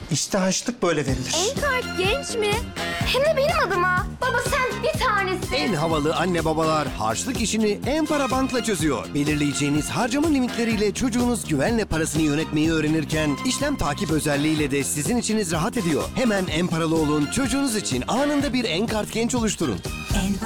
İşte harçlık böyle verilir. Enkart genç mi? Hem de benim adıma. Baba sen bir tanesin. En havalı anne babalar harçlık işini Empara Bank'la çözüyor. Belirleyeceğiniz harcama limitleriyle çocuğunuz güvenle parasını yönetmeyi öğrenirken işlem takip özelliğiyle de sizin içiniz rahat ediyor. Hemen Emparalı olun, çocuğunuz için anında bir Enkart Genç oluşturun.